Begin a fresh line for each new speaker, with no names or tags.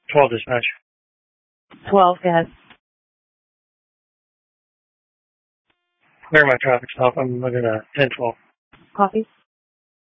12 dispatch.
12, go ahead.
Clear my traffic stop. I'm looking at 1012.
Coffee?